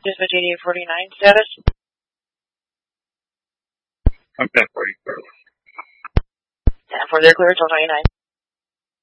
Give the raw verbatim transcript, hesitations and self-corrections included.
Dispatch eighty-eight forty-nine, status? I'm ten forty. ten forty, they're clear till twenty-nine.